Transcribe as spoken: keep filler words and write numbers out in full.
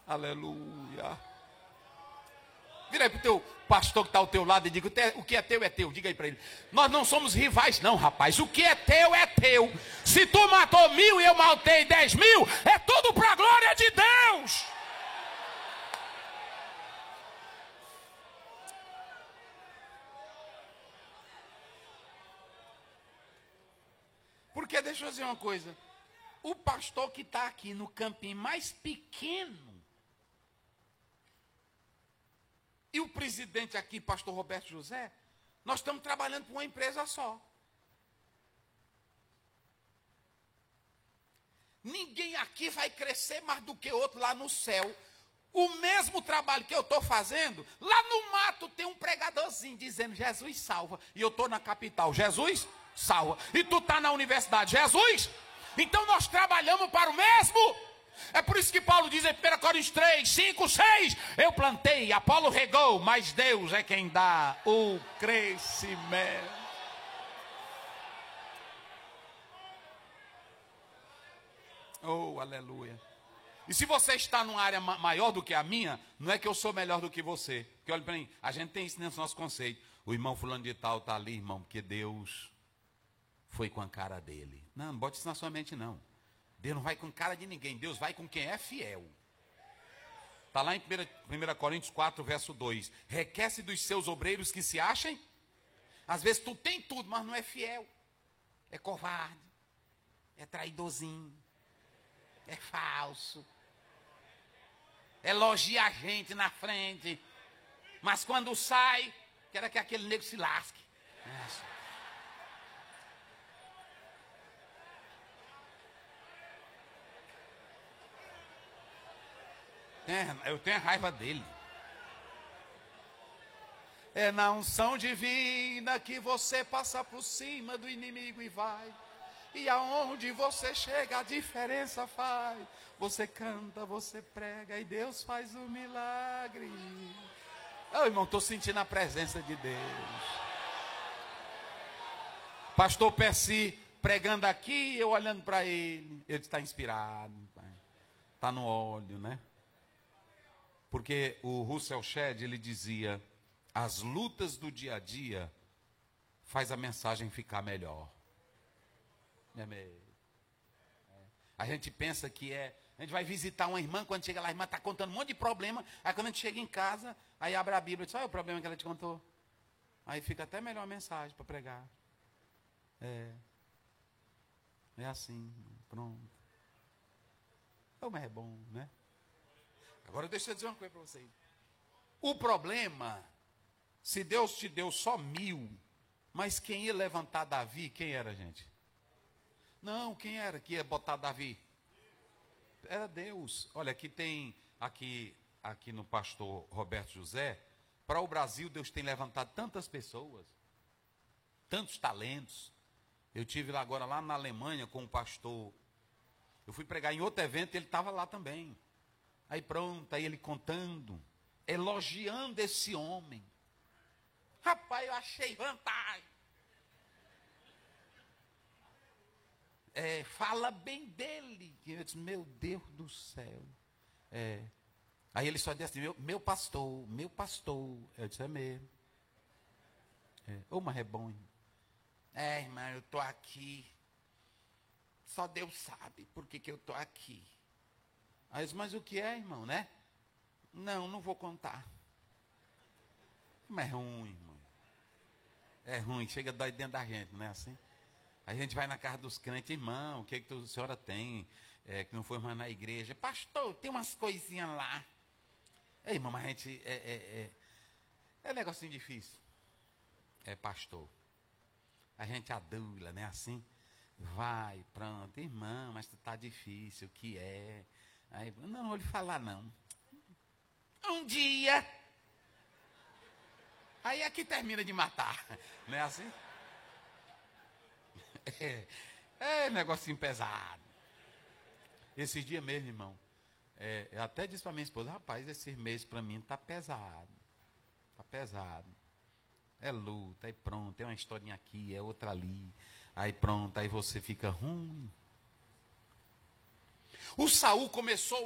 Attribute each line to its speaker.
Speaker 1: Aleluia. Vira aí pro teu pastor que está ao teu lado e diga: o que é teu é teu. Diga aí para ele: nós não somos rivais não, rapaz. O que é teu é teu. Se tu matou mil e eu matei dez mil, é tudo para a glória de Deus. Porque deixa eu dizer uma coisa. O pastor que está aqui no campinho mais pequeno, e o presidente aqui, pastor Roberto José, nós estamos trabalhando com uma empresa só. Ninguém aqui vai crescer mais do que outro lá no céu. O mesmo trabalho que eu estou fazendo, lá no mato tem um pregadorzinho dizendo: Jesus salva. E eu estou na capital: Jesus salva. E tu está na universidade: Jesus. Então nós trabalhamos para o mesmo. É por isso que Paulo diz em primeira Coríntios três, cinco, seis: eu plantei, Apolo regou, mas Deus é quem dá o crescimento. Oh, aleluia. E se você está numa área ma- maior do que a minha, não é que eu sou melhor do que você. Porque olha para mim, a gente tem isso nesse nosso conceito. O irmão fulano de tal está ali, irmão, porque Deus foi com a cara dele. Não, não bote isso na sua mente, não. Deus não vai com cara de ninguém. Deus vai com quem é fiel. Está lá em primeira Coríntios quatro, verso dois. Requece dos seus obreiros que se achem. Às vezes tu tem tudo, mas não é fiel. É covarde. É traidorzinho. É falso. Elogia a gente na frente. Mas quando sai, quer que aquele nego se lasque. É. Eu tenho a raiva dele. É na unção divina que você passa por cima do inimigo e vai. E aonde você chega, a diferença faz. Você canta, você prega e Deus faz o milagre. Oh, irmão, estou sentindo a presença de Deus. Pastor Percy pregando aqui, eu olhando para ele. Ele está inspirado. Está no óleo, né? Porque o Russell Shedd, ele dizia: as lutas do dia a dia faz a mensagem ficar melhor. É mesmo. É. A gente pensa que é... A gente vai visitar uma irmã, quando chega lá, a irmã está contando um monte de problema. Aí quando a gente chega em casa, aí abre a Bíblia e diz: olha o problema que ela te contou. Aí fica até melhor a mensagem para pregar. É. É assim, pronto. Como é bom, né? Agora deixa eu dizer uma coisa para vocês. O problema, se Deus te deu só mil, mas quem ia levantar Davi, quem era, gente? Não, quem era que ia botar Davi? Era Deus. Olha, aqui tem, aqui, aqui no pastor Roberto José, para o Brasil Deus tem levantado tantas pessoas, tantos talentos. Eu tive lá agora, lá na Alemanha, com o pastor. Eu fui pregar em outro evento, ele estava lá também. Aí pronto, aí ele contando, elogiando esse homem. Rapaz, eu achei vantagem. É, fala bem dele. Eu disse: meu Deus do céu. É. Aí ele só disse assim: meu, meu pastor, meu pastor. Eu disse: é mesmo. É. Ô, mas é bom, irmão. É, irmão, eu estou aqui. Só Deus sabe por que, que eu estou aqui. Aí eu disse: mas o que é, irmão, né? Não, não vou contar. Mas é ruim, irmão. É ruim, chega dói dentro da gente, não é assim? A gente vai na casa dos crentes: irmão, o que, que a senhora tem é, que não foi mais na igreja? Pastor, tem umas coisinhas lá. É, irmão, mas a gente... É, é, é, é um negocinho difícil. É, pastor. A gente adula, né? Assim, vai, pronto. Irmão, mas está difícil, o que é? Aí, não, não vou lhe falar, não. Um dia... Aí aqui termina de matar. Não é assim? É, é negocinho pesado. Esses dias mesmo, irmão, é, eu até disse para minha esposa: rapaz, esse mês para mim tá pesado. Tá pesado. É luta, aí pronto, tem uma historinha aqui, é outra ali. Aí pronto, aí você fica ruim. O Saul começou